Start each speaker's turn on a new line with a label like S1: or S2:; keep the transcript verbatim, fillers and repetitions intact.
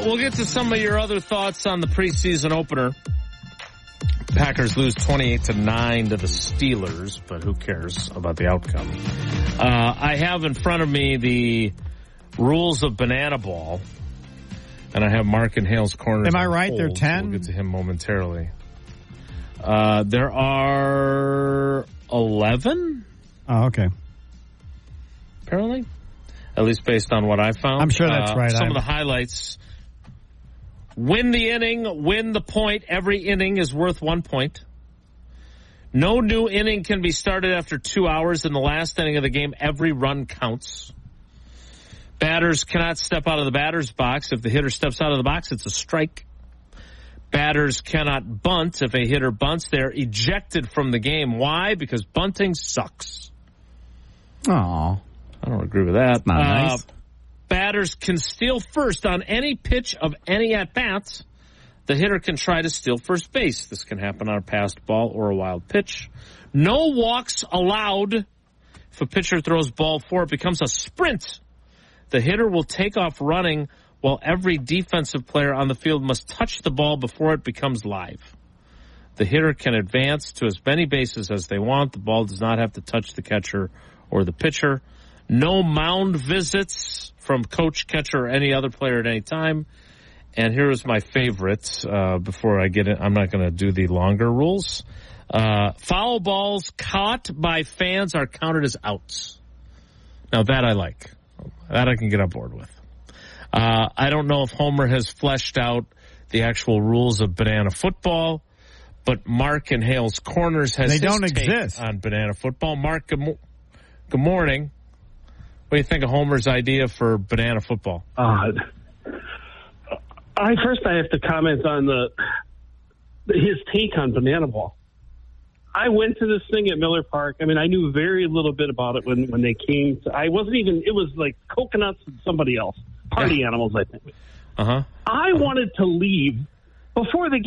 S1: we'll get to some of your other thoughts on the preseason opener. Packers lose twenty-eight to nine to the Steelers, but who cares about the outcome? Uh, I have in front of me the rules of Banana Ball, and I have Mark and Hale's corner.
S2: Am I right? There are ten?
S1: We'll get to him momentarily. Uh, there are eleven?
S2: Oh, okay.
S1: Apparently. At least based on what I found.
S2: I'm sure that's
S1: uh,
S2: right.
S1: Some
S2: I'm...
S1: of the highlights. Win the inning, win the point. Every inning is worth one point. No new inning can be started after two hours. In the last inning of the game, every run counts. Batters cannot step out of the batter's box. If the hitter steps out of the box, it's a strike. Batters cannot bunt. If a hitter bunts, they're ejected from the game. Why? Because bunting sucks.
S2: Aw.
S1: I don't agree with that.
S2: Not
S1: uh,
S2: nice.
S1: Batters can steal first on any pitch of any at-bats. The hitter can try to steal first base. This can happen on a passed ball or a wild pitch. No walks allowed. If a pitcher throws ball four, it becomes a sprint. The hitter will take off running while every defensive player on the field must touch the ball before it becomes live. The hitter can advance to as many bases as they want. The ball does not have to touch the catcher or the pitcher. No mound visits from coach, catcher, or any other player at any time. And here is my favorite. Uh, before I get it, I'm not going to do the longer rules. Uh, foul balls caught by fans are counted as outs. Now that I like. That I can get on board with. Uh, I don't know if Homer has fleshed out the actual rules of banana football, but Mark and Hale's Corners has
S2: they
S1: his
S2: don't
S1: take
S2: exist.
S1: on banana football. Mark, good, mo- good morning. What do you think of Homer's idea for banana football?
S3: Uh, I first I have to comment on the his take on banana ball. I went to this thing at Miller Park. I mean, I knew very little bit about it when, when they came. To, I wasn't even. It was like coconuts and somebody else, party
S1: yeah.
S3: animals, I think.
S1: Uh huh.
S3: I wanted to leave before the